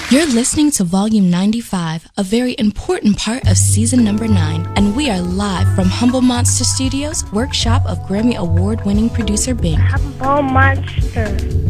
You're listening to Volume 95, a very important part of Season number 9, and we are live from Humble Monster Studios, workshop of Grammy Award-winning producer Bing. Humble Monster.